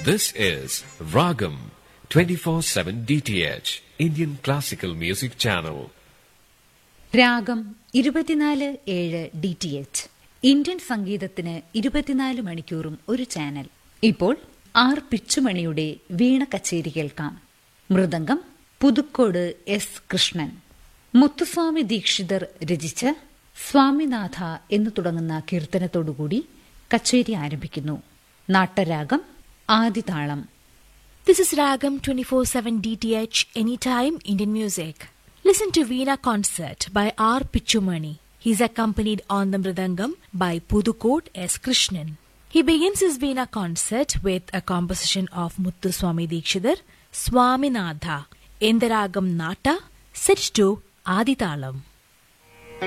This is Ragam 24/7 DTH Indian Classical Music Channel. രാഗം 24/7 DTH Indian സംഗീതത്തിന് 24 മണിക്കൂറും ഒരു ചാനൽ. ഇപ്പോൾ ആർ പിച്ചുമണിയുടെ വീണ കച്ചേരി കേൾക്കാം. മൃദംഗം പുതുക്കോട് എസ് കൃഷ്ണൻ. മുത്തുസ്വാമി ദീക്ഷിതർ രചിച്ച സ്വാമിനാഥ എന്നു തുടങ്ങുന്ന കീർത്തനത്തോടുകൂടി കച്ചേരി ആരംഭിക്കുന്നു. നാട്ടരാഗം ആദിതാളം. This is Ragam 24/7 DTH Anytime Indian Music. Listen to Veena Concert by R. Pichumani. He is accompanied on the Mridangam by Pudukot S. Krishnan. He begins his Veena Concert with a composition of Muthuswami Dikshidhar, Swaminatha, in the Ragam Nata, set to Adithalam.